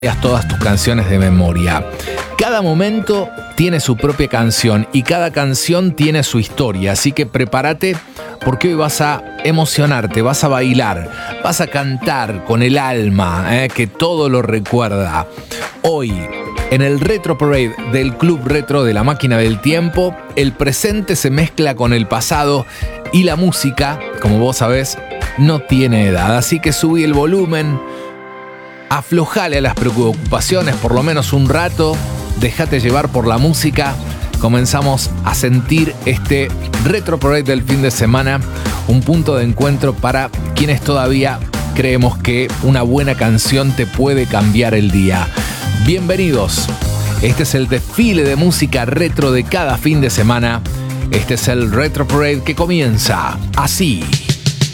todas tus canciones de memoria. Cada momento tiene su propia canción y cada canción tiene su historia, así que prepárate porque hoy vas a emocionarte, vas a bailar, vas a cantar con el alma, que todo lo recuerda. Hoy, en el Retro Parade del Club Retro de la Máquina del Tiempo, el presente se mezcla con el pasado y la música, como vos sabés, no tiene edad, así que subí el volumen. Aflojale a las preocupaciones por lo menos un rato, déjate llevar por la música. Comenzamos a sentir este Retro Parade del fin de semana, un punto de encuentro para quienes todavía creemos que una buena canción te puede cambiar el día. Bienvenidos, este es el desfile de música retro de cada fin de semana. Este es el Retro Parade que comienza así.